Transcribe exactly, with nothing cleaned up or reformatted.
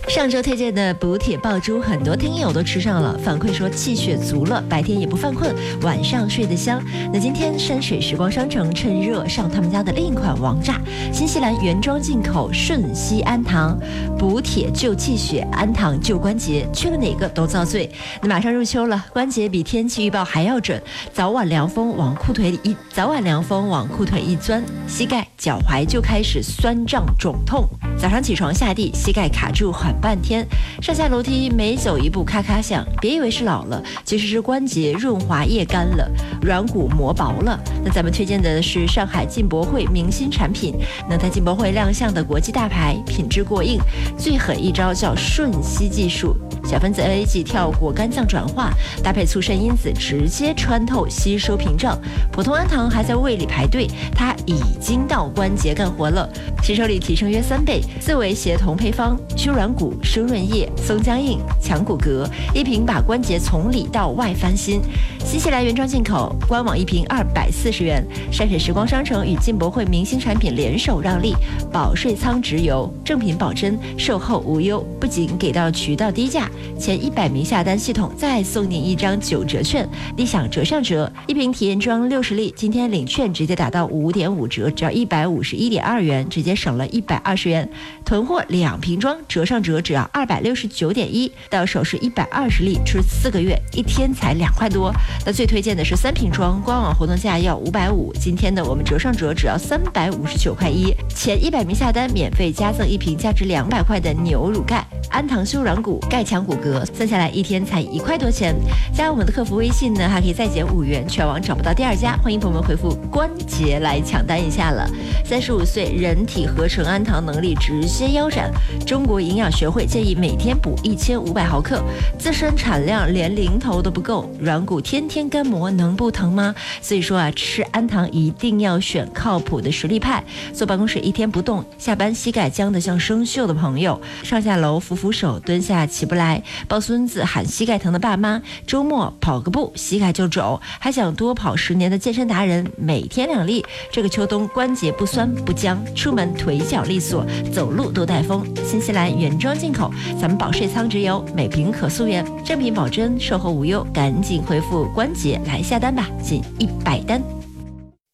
上周推荐的补铁爆珠，很多听友都吃上了，反馈说气血足了，白天也不犯困，晚上睡得香。那今天山水时光商城趁热上他们家的另一款王炸，新西兰原装进口顺熙安糖，补铁救气血，安糖救关节，缺了哪个都遭罪。那马上入秋了，关节比天气预报还要准，早晚凉风往裤腿里一早晚凉风往裤腿一钻，膝盖脚踝就开始酸胀肿痛。早上起床下地，膝盖卡住缓半天，上下楼梯每走一步咔咔响，别以为是老了，其实是关节润滑液干了，软骨磨薄了。那咱们推荐的是上海进博会明星产品，那在进博会亮相的国际大牌，品质过硬，最狠一招叫瞬吸技术，小分子 A A 剂跳过肝脏转化，搭配促肾因子直接穿透吸收屏障。普通安糖还在胃里排队，它已经到关节干活了，吸收率提升约三倍。四维协同配方，修软骨、生润叶、松僵硬、强骨骼，一瓶把关节从里到外翻新。新西兰原装进口，官网一瓶二百四十元。山水时光商城与进博会明星产品联手让利，保税仓直邮，正品保真，售后无忧。不仅给到渠道低价，前一百名下单系统再送你一张九折券，立享折上折。一瓶体验装六十粒，今天领券直接打到五点五折，只要一百五十一点二元，直接省了一百二十元。囤货两瓶装，折上折只要二百六十九点一，到手是一百二十粒，吃四个月，一天才两块多。那最推荐的是三瓶装，官网活动价要五百五，今天呢我们折上折只要三百五十九块一，前一百名下单免费加赠一瓶价值两百块的牛乳钙，安糖修软骨，钙强骨骼，算下来一天才一块多钱。加我们的客服微信呢，还可以再减五元，全网找不到第二家，欢迎朋友们回复关节来抢单一下了。三十五岁，人体合成安糖能力直接腰斩，中国营养学会建议每天补一千五百毫克，自身产量连零头都不够，软骨天天干磨能不疼吗？所以说啊，吃安糖一定要选靠谱的实力派。坐办公室一天不动，下班膝盖僵得像生锈的朋友，上下楼扶扶手，蹲下起不来，抱孙子喊膝盖疼的爸妈，周末跑个步膝盖就肿，还想多跑十年的健身达人，每天两粒，这个秋冬关节不酸不僵，出门腿脚利索，走路都带风。新西兰原装进口，咱们保税仓直邮，每瓶可溯源，正品保真，售后无忧，赶紧回复关节来下单吧，仅一百单。